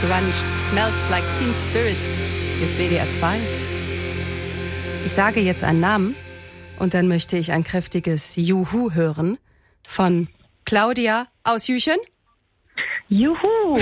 Grunge Smells Like Teen Spirit. Hier ist WDR 2. Ich sage jetzt einen Namen und dann möchte ich ein kräftiges Juhu hören von Claudia aus Jüchen. Juhu!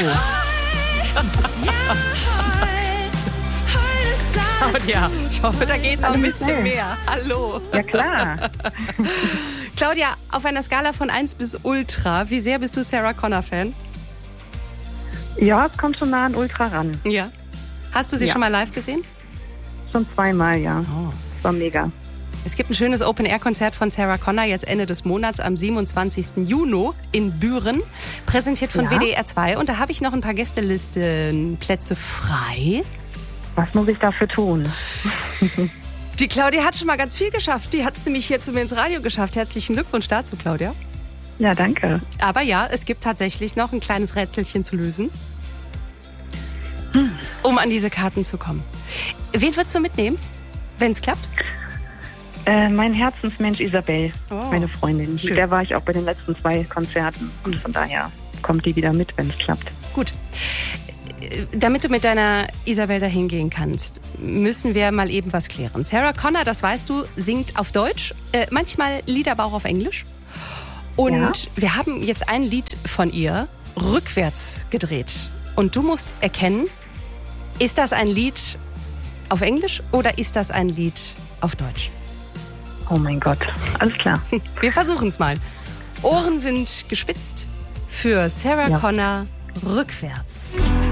Claudia, ich hoffe, da geht noch ein bisschen mehr. Hallo. Ja, klar. Claudia, auf einer Skala von 1 bis Ultra, wie sehr bist du Sarah Connor-Fan? Ja, es kommt schon nah an Ultra ran. Ja. Hast du sie schon mal live gesehen? Schon zweimal, ja. Oh. Das war mega. Es gibt ein schönes Open-Air-Konzert von Sarah Connor jetzt Ende des Monats am 27. Juni in Büren, präsentiert von WDR 2. Und da habe ich noch ein paar Gästelistenplätze frei. Was muss ich dafür tun? Die Claudia hat schon mal ganz viel geschafft. Die hat es nämlich hier zu mir ins Radio geschafft. Herzlichen Glückwunsch dazu, Claudia. Ja, danke. Aber ja, es gibt tatsächlich noch ein kleines Rätselchen zu lösen, um an diese Karten zu kommen. Wen würdest du mitnehmen, wenn es klappt? Mein Herzensmensch Isabel, Oh, meine Freundin. schön. Mit der war ich auch bei den letzten 2 Konzerten. Und von daher kommt die wieder mit, wenn es klappt. Gut. Damit du mit deiner Isabel dahin gehen kannst, müssen wir mal eben was klären. Sarah Connor, das weißt du, singt auf Deutsch, manchmal Lieder aber auch auf Englisch. Und wir haben jetzt ein Lied von ihr rückwärts gedreht. Und du musst erkennen, ist das ein Lied auf Englisch oder ist das ein Lied auf Deutsch? Oh mein Gott, alles klar. Wir versuchen es mal. Ohren sind gespitzt für Sarah Connor rückwärts.